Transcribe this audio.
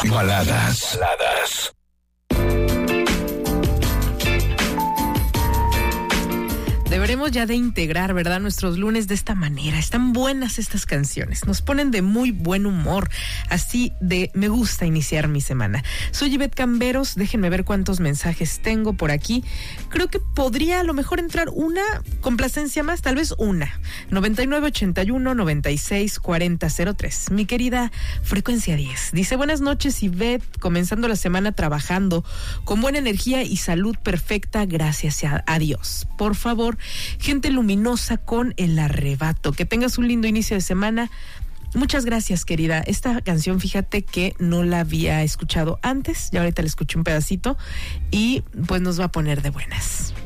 Baladas. Deberemos ya de integrar, ¿verdad?, nuestros lunes de esta manera. Están buenas estas canciones, nos ponen de muy buen humor, así de me gusta iniciar mi semana. Soy Ivette Camberos, déjenme ver cuántos mensajes tengo por aquí. Creo que podría a lo mejor entrar una complacencia más, tal vez una. 9981-964003. Mi querida Frecuencia 10 dice: buenas noches, Ivette, comenzando la semana trabajando con buena energía y salud perfecta, gracias a Dios. Por favor, gente luminosa con el arrebato. Que tengas un lindo inicio de semana. Muchas gracias, querida. Esta canción, fíjate que no la había escuchado antes. Ya ahorita la escuché un pedacito y pues nos va a poner de buenas.